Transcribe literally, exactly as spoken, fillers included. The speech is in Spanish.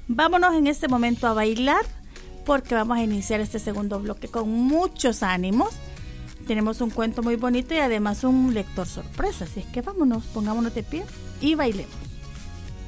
Vámonos en este momento a bailar porque vamos a iniciar este segundo bloque con muchos ánimos. Tenemos un cuento muy bonito y además un lector sorpresa, así es que vámonos, pongámonos de pie y bailemos.